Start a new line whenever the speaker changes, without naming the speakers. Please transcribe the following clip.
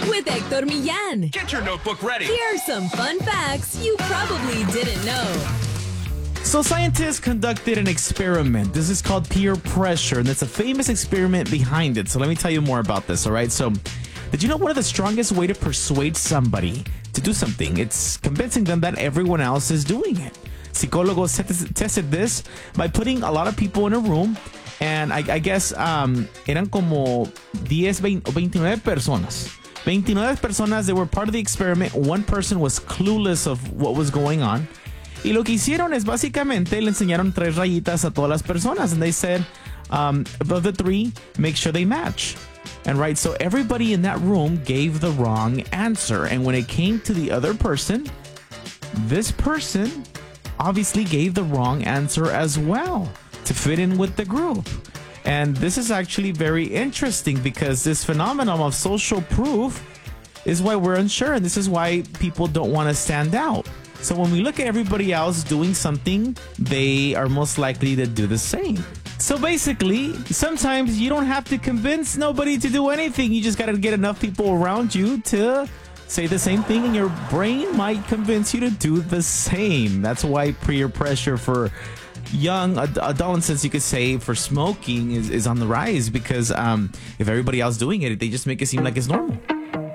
with Hector Millan.
Get your notebook ready.
Here are some fun facts you probably didn't know.
So scientists conducted an experiment. This is called peer pressure, and there's a famous experiment behind it. So let me tell you more about this, all right? So did you know one of the strongest way to persuade somebody to do something? It's convincing them that everyone else is doing it. Psicólogos tested this by putting a lot of people in a room, and I guess eran como 10, 29 personas. 29 personas, they were part of the experiment. One person was clueless of what was going on. Y lo que hicieron es básicamente le enseñaron 3 rayitas a todas las personas. And they said, above the 3, make sure they match. And right, so everybody in that room gave the wrong answer. And when it came to the other person, this person obviously gave the wrong answer as well to fit in with the group. And this is actually very interesting because this phenomenon of social proof is why we're unsure. And this is why people don't want to stand out. So when we look at everybody else doing something, they are most likely to do the same. So basically, sometimes you don't have to convince nobody to do anything. You just got to get enough people around you to say the same thing, and your brain might convince you to do the same. That's why peer pressure for young adolescents, you could say, for smoking is on the rise, because if everybody else doing it, they just make it seem like it's normal.